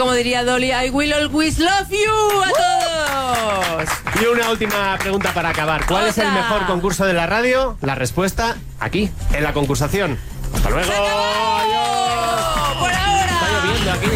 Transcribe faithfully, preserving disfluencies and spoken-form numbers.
como diría Dolly, I will always love you a todos. Y una última pregunta para acabar. ¿Cuál Otra. es el mejor concurso de la radio? La respuesta aquí, en la concursación. ¡Hasta luego! ¡Se acabó! ¡Adiós! Por ahora. Está lloviendo aquí.